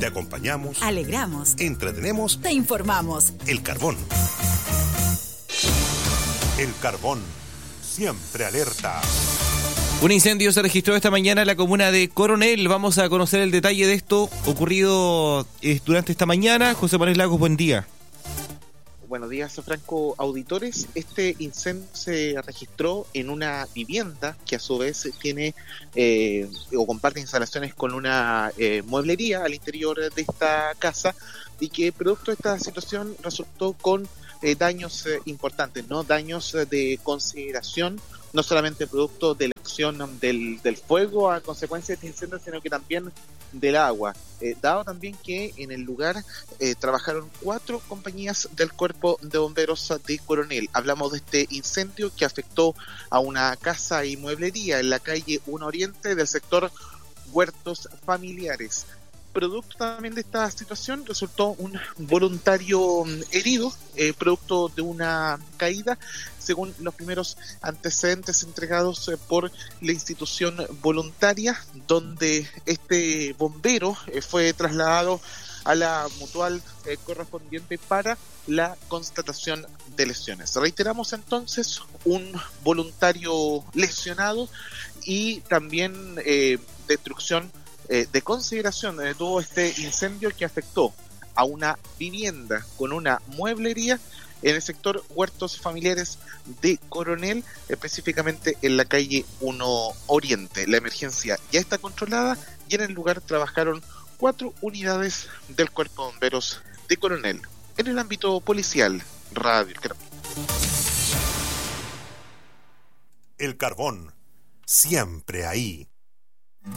Te acompañamos, alegramos, entretenemos, te informamos. El Carbón. El Carbón, siempre alerta. Un incendio se registró esta mañana en la comuna de Coronel. Vamos a conocer el detalle de esto ocurrido durante esta mañana. José Manuel Lagos, buen día. Buenos días, Franco auditores. Este incendio se registró en una vivienda que a su vez tiene o comparte instalaciones con una mueblería al interior de esta casa, y que producto de esta situación resultó con daños importantes, ¿no? Daños de consideración, no solamente producto de la acción del fuego a consecuencia de este incendio, sino que también del agua, dado también que en el lugar trabajaron 4 compañías del Cuerpo de Bomberos de Coronel. Hablamos de este incendio que afectó a una casa y mueblería en la calle 1 Oriente del sector Huertos Familiares. Producto también de esta situación resultó un voluntario herido, producto de una caída, según los primeros antecedentes entregados por la institución voluntaria, donde este bombero fue trasladado a la mutual correspondiente para la constatación de lesiones. Reiteramos entonces, un voluntario lesionado y también destrucción de consideración tuvo este incendio que afectó a una vivienda con una mueblería en el sector Huertos Familiares de Coronel, específicamente en la calle 1 Oriente. La emergencia ya está controlada y en el lugar trabajaron 4 unidades del Cuerpo de Bomberos de Coronel. En el ámbito policial, Radio El Carbón. El Carbón, siempre ahí.